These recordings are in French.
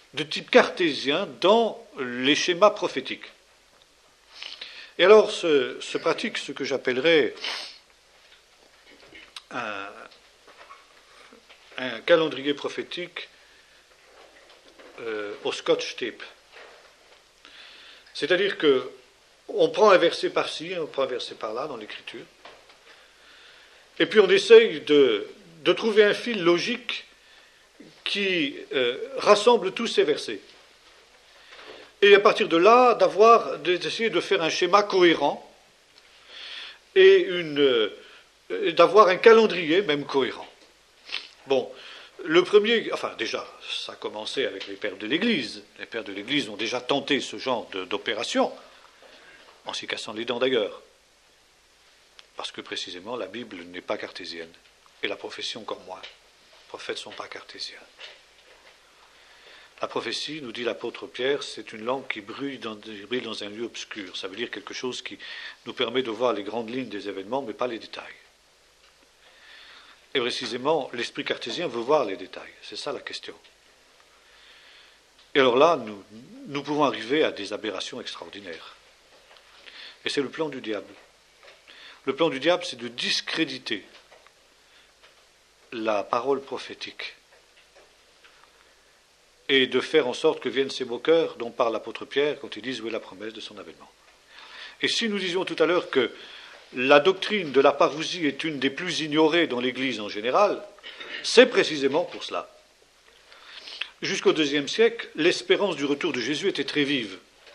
de type cartésien dans les schémas prophétiques. Et alors se pratique ce que j'appellerais un calendrier prophétique au scotch tape. C'est-à-dire qu'on prend un verset par-ci, on prend un verset par-là dans l'Écriture, et puis on essaye de trouver un fil logique qui rassemble tous ces versets. Et à partir de là, d'essayer de faire un schéma cohérent et d'avoir un calendrier même cohérent. Bon, le premier, enfin déjà, ça a commencé avec les pères de l'Église. Les pères de l'Église ont déjà tenté ce genre d'opération, en s'y cassant les dents d'ailleurs. Parce que précisément, la Bible n'est pas cartésienne. Et la prophétie encore moins. Les prophètes ne sont pas cartésiens. La prophétie, nous dit l'apôtre Pierre, c'est une lampe qui brille dans un lieu obscur. Ça veut dire quelque chose qui nous permet de voir les grandes lignes des événements, mais pas les détails. Et précisément, l'esprit cartésien veut voir les détails. C'est ça la question. Et alors là, nous pouvons arriver à des aberrations extraordinaires. Et c'est le plan du diable. Le plan du diable, c'est de discréditer la parole prophétique et de faire en sorte que viennent ces moqueurs dont parle l'apôtre Pierre quand ils disent où est la promesse de son avènement. Et si nous disions tout à l'heure que la doctrine de la parousie est une des plus ignorées dans l'Église en général, c'est précisément pour cela. Jusqu'au IIe siècle, l'espérance du retour de Jésus était très vive.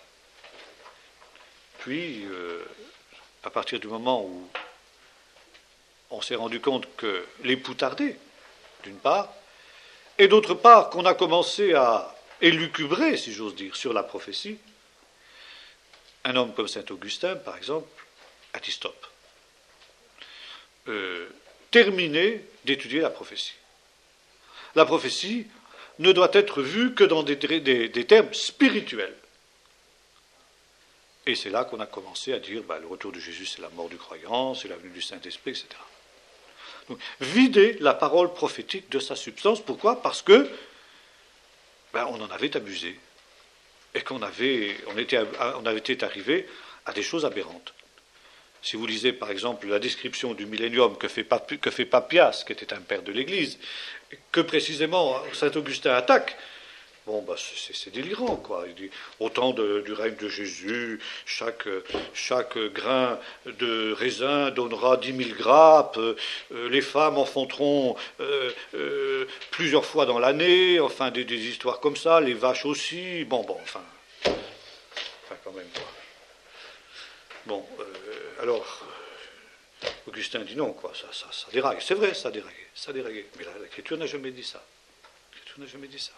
Puis, à partir du moment où on s'est rendu compte que l'époux tardait, d'une part, et d'autre part qu'on a commencé à élucubrer, si j'ose dire, sur la prophétie, un homme comme saint Augustin, par exemple, a dit stop. Terminez d'étudier la prophétie. La prophétie ne doit être vue que dans des termes spirituels. Et c'est là qu'on a commencé à dire le retour de Jésus, c'est la mort du croyant, c'est la venue du Saint-Esprit, etc. Donc, vider la parole prophétique de sa substance. Pourquoi ? Parce que on en avait abusé et on avait été arrivé à des choses aberrantes. Si vous lisez par exemple la description du millénium que fait Papias, qui était un père de l'Église, que précisément saint Augustin attaque, c'est délirant, quoi. Il dit, au temps du règne de Jésus, chaque grain de raisin donnera 10 000 grappes, les femmes enfanteront plusieurs fois dans l'année, enfin des histoires comme ça, les vaches aussi, enfin quand même, quoi. Alors, Augustin dit non, quoi, ça déraille. C'est vrai, ça déraille. Mais l'Écriture n'a jamais dit ça. L'Écriture n'a jamais dit ça.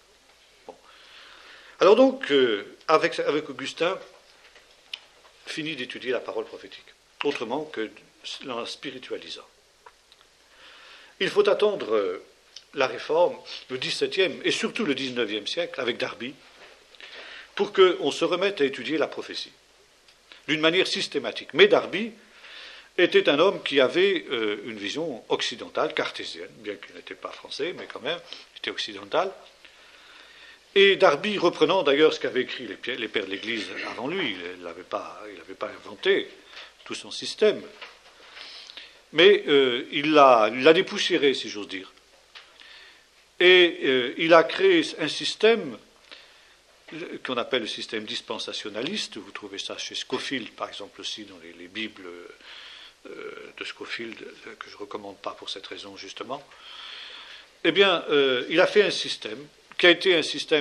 Alors donc, avec Augustin, fini d'étudier la parole prophétique, autrement que en la spiritualisant. Il faut attendre la Réforme, le XVIIe et surtout le XIXe siècle, avec Darby, pour qu'on se remette à étudier la prophétie, d'une manière systématique. Mais Darby était un homme qui avait une vision occidentale, cartésienne, bien qu'il n'était pas français, mais quand même, il était occidental. Et Darby, reprenant d'ailleurs ce qu'avaient écrit les pères de l'Église avant lui, il n'avait pas inventé tout son système, mais il l'a dépoussiéré, si j'ose dire. Et il a créé un système qu'on appelle le système dispensationaliste. Vous trouvez ça chez Scofield, par exemple, aussi dans les Bibles de Scofield, que je ne recommande pas pour cette raison, justement. Eh bien, il a fait un système qui avait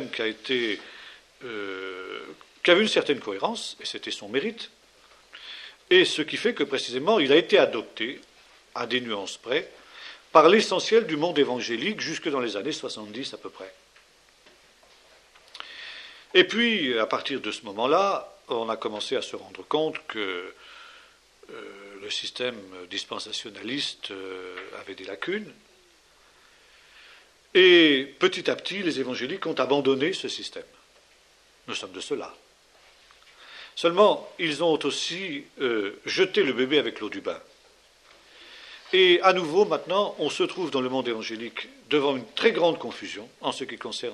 une certaine cohérence, et c'était son mérite, et ce qui fait que précisément il a été adopté, à des nuances près, par l'essentiel du monde évangélique jusque dans les années 70 à peu près. Et puis, à partir de ce moment-là, on a commencé à se rendre compte que le système dispensationaliste avait des lacunes, et petit à petit, les évangéliques ont abandonné ce système. Nous sommes de ceux-là. Seulement, ils ont aussi jeté le bébé avec l'eau du bain. Et à nouveau, maintenant, on se trouve dans le monde évangélique devant une très grande confusion en ce qui concerne